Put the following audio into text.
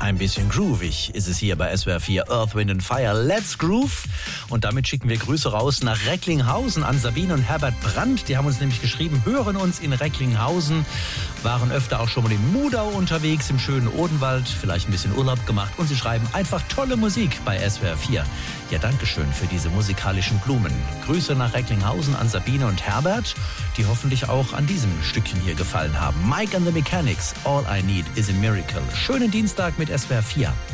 Ein bisschen groovig ist es hier bei SWR 4 Earth, Wind & Fire. Let's Groove. Und damit schicken wir Grüße raus nach Recklinghausen an Sabine und Herbert Brandt. Die haben uns nämlich geschrieben, hören uns in Recklinghausen, waren öfter auch schon mal in Mudau unterwegs, im schönen Odenwald, vielleicht ein bisschen Urlaub gemacht. Und sie schreiben einfach tolle Musik bei SWR 4. Ja, dankeschön für diese musikalischen Blumen. Grüße nach Recklinghausen an Sabine und Herbert, die hoffentlich auch an diesem Stückchen hier gefallen haben. Mike and the Mechanics, All I Need is a Miracle. Schönen Dienstag mit SWR 4.